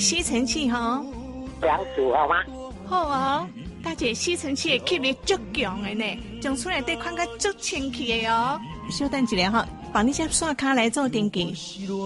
吸尘器哈？ 两组好吗？ 好啊，大姐吸尘器的吸力足强的呢，将出来得看个足清气的哦。稍等一下哈，帮你先刷卡来做登记。